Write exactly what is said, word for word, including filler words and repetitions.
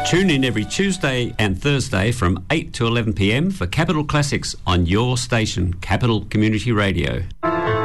Tune in every Tuesday and Thursday from eight to eleven p m for Capital Classics on your station, Capital Community Radio.